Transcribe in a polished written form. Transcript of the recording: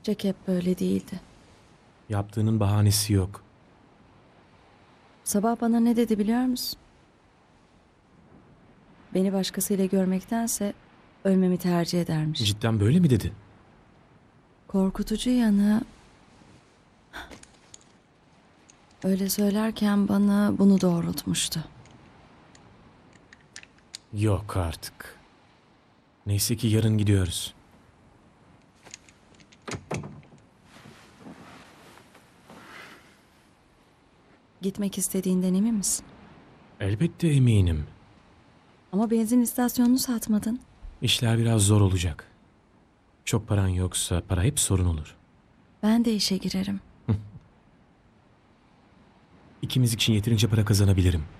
Jack hep böyle değildi. Yaptığının bahanesi yok. Sabah bana ne dedi biliyor musun? Beni başkasıyla görmektense ölmemi tercih edermiş. Cidden böyle mi dedi? Korkutucu yanı, öyle söylerken bana bunu doğrultmuştu. Yok artık. Neyse ki yarın gidiyoruz. Gitmek istediğinden emin misin? Elbette eminim. Ama benzin istasyonunu satmadın. İşler biraz zor olacak. Çok paran yoksa para hep sorun olur. Ben de işe girerim. İkimiz için yeterince para kazanabilirim.